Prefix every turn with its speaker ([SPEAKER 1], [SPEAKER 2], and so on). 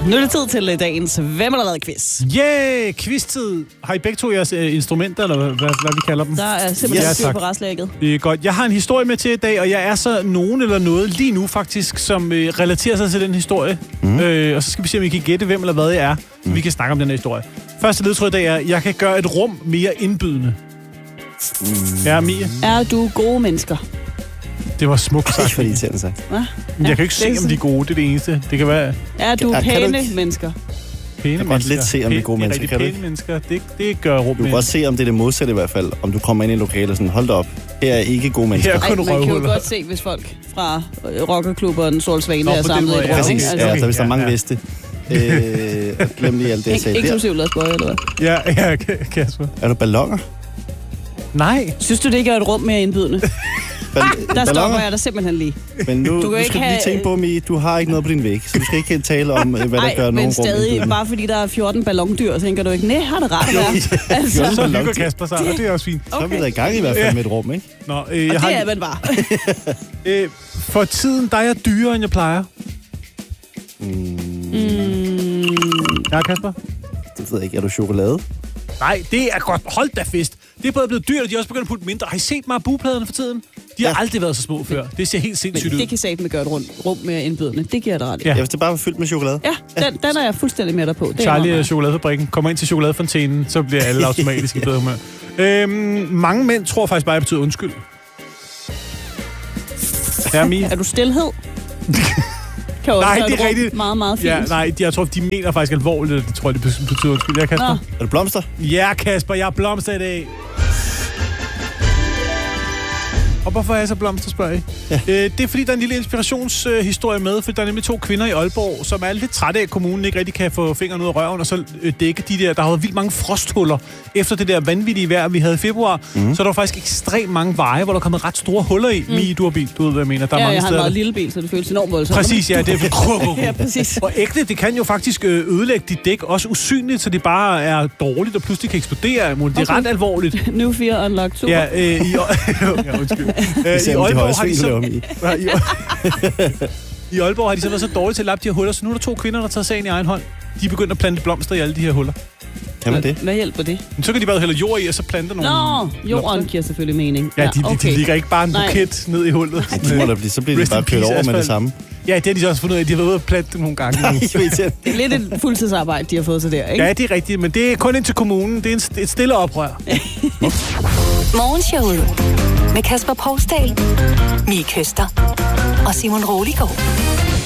[SPEAKER 1] Nu er det tid til dagens Hvem har lavet quiz?
[SPEAKER 2] Yeah, quiz-tid. Har I begge to jeres instrumenter, eller hvad vi kalder dem?
[SPEAKER 1] Der er simpelthen styr på restlægget.
[SPEAKER 2] Det er godt. Jeg har en historie med til i dag, og jeg er så nogen eller noget lige nu faktisk, som relaterer sig til den historie. Og så skal vi se, om vi kan gætte, hvem eller hvad jeg er, så vi kan snakke om den her historie. Første ledtråd i dag er, jeg kan gøre et rum mere indbydende. Ja, Mie.
[SPEAKER 1] Er du gode mennesker?
[SPEAKER 2] Det var smukt sagt.
[SPEAKER 3] Fordi irriterende sagt.
[SPEAKER 1] Hva?
[SPEAKER 2] Jeg kan jo ikke se, om de er gode. Det er det eneste. Det kan være...
[SPEAKER 1] Er du pæne mennesker?
[SPEAKER 2] Pæne
[SPEAKER 3] jeg kan godt lidt se, om det er gode mennesker, kan du ikke?
[SPEAKER 2] Pæne mennesker, det gør rum.
[SPEAKER 3] Du kan godt se, om det er det modsatte i hvert fald. Om du kommer ind i et lokale og sådan, hold da op. Her er ikke gode mennesker.
[SPEAKER 2] Her er kun
[SPEAKER 1] man kan jo godt se, hvis folk fra rockerklubberen Sol Svane er samlet i et rum.
[SPEAKER 3] Præcis, ja, så hvis der er mange veste. Glem lige alt det, jeg sagde der.
[SPEAKER 1] Inklusiv Lars Bøje, eller hvad?
[SPEAKER 2] Ja, Kasper.
[SPEAKER 3] Er du ballonger?
[SPEAKER 2] Nej.
[SPEAKER 1] Synes du, det ikke er et rum mere indbydende? Der stopper jeg dig simpelthen lige.
[SPEAKER 3] Men nu skal du lige tænke på, Mie, du har ikke noget på din væg, så du skal ikke tale om, hvad der gør nogen rum indbydende.
[SPEAKER 1] Bare fordi der er 14 ballondyr, så tænker du ikke, nej, har det rart at være.
[SPEAKER 2] Så hygger Kasper sig, og det er også fint.
[SPEAKER 3] Så er vi da i gang i hvert fald med et rum, ikke?
[SPEAKER 1] Nå, og det er man bare.
[SPEAKER 2] For tiden, der er jeg dyrere, end jeg plejer. Ja, Kasper?
[SPEAKER 3] Det ved jeg ikke. Er du chokolade?
[SPEAKER 2] Nej, det er godt. Hold da fest. Det er både blevet dyrt, og de er også begyndt at putte mindre. Har I set mig af bugpladerne for tiden? De har aldrig været så små før. Det ser helt sindssygt ud.
[SPEAKER 1] Det kan satme gøre et rum mere indbydende. Det giver jeg dig ret i.
[SPEAKER 3] Ja, hvis det bare var fyldt med chokolade.
[SPEAKER 1] Ja, den er jeg fuldstændig med dig på. Det
[SPEAKER 2] Charlie og chokoladefabrikken kommer ind til chokoladefontænen, så bliver alle automatisk i bedre humør. Mange mænd tror faktisk bare, at det betyder undskyld. Ja, Mie?
[SPEAKER 1] Er du stilhed?
[SPEAKER 2] Nej, det er rigtigt.
[SPEAKER 1] Meget, meget fint.
[SPEAKER 2] Ja, nej, jeg tror, de mener faktisk alvorligt, det tror jeg, det betyder undskyld. Ja, Kasper?
[SPEAKER 1] Nå.
[SPEAKER 3] Er du blomster?
[SPEAKER 2] Ja, Kasper, jeg er blomster i dag. Og hvorfor er jeg så blomster, spørger I? Ja. Det er fordi, der er en lille inspirationshistorie med, for der er nemlig 2 kvinder i Aalborg, som er lidt trætte af, at kommunen ikke rigtig kan få fingeren ud af røven, og så dække de der. Der har været vildt mange frosthuller efter det der vanvittige vejr, vi havde i februar. Så der var faktisk ekstremt mange veje, hvor der er kommet ret store huller i. Mie, du har bil, du ved, hvad jeg mener. Der er mange
[SPEAKER 1] jeg har en
[SPEAKER 2] steder.
[SPEAKER 1] meget lille bil, så det føles enormt voldsomt.
[SPEAKER 2] Præcis, ja, det er
[SPEAKER 1] ja, præcis.
[SPEAKER 2] Og ægte, det kan jo faktisk ødelægge dit dæk, også usynligt, så det bare er dårligt og pludselig kan eksplodere. Det er ret alvorligt.
[SPEAKER 1] New Fear Unlocked, super.
[SPEAKER 2] Ja, undskyld. I Aalborg har de så været så dårlige til at lappe de her huller, så nu er der 2 kvinder, der tager sagen i egen hånd. De er begyndt at plante blomster i alle de her huller.
[SPEAKER 3] Kan man det?
[SPEAKER 1] Hvad hjælper det?
[SPEAKER 2] Men så kan de bare hælde jord i, og så plante nogle
[SPEAKER 1] jorden
[SPEAKER 2] blomster.
[SPEAKER 1] giver selvfølgelig mening.
[SPEAKER 2] Ja, de ligger ikke bare en buket ned i hullet.
[SPEAKER 3] Så bliver de bare kørt over med det samme.
[SPEAKER 2] Ja, det har de så også fundet ud af. De har været ude og plante nogle gange.
[SPEAKER 1] Det er lidt et fuldtidsarbejde, de har fået sig der, ikke?
[SPEAKER 2] Ja, det er rigtigt, men det er kun ind til kommunen. Det er et stille oprør.
[SPEAKER 4] Morgenshowet med Kasper Poulsdal, Mie Køster og Simon Roliggaard.